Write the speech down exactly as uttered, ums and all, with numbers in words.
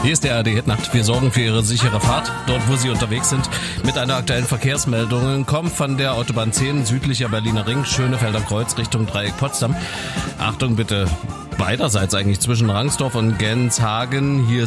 Hier ist der A R D-Hitnacht. Wir sorgen für Ihre sichere Fahrt, dort wo Sie unterwegs sind. Mit einer aktuellen Verkehrsmeldung kommt von der Autobahn zehn südlicher Berliner Ring, Schönefelder Kreuz Richtung Dreieck Potsdam. Achtung bitte, beiderseits eigentlich zwischen Rangsdorf und Genshagen. Hier